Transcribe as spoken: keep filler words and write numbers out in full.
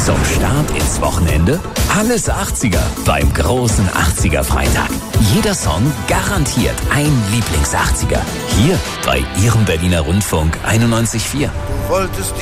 Zum Start ins Wochenende alles achtziger beim großen achtziger-Freitag. Jeder Song garantiert ein Lieblings-achtziger. Hier bei Ihrem Berliner Rundfunk einundneunzig Komma vier. Du wolltest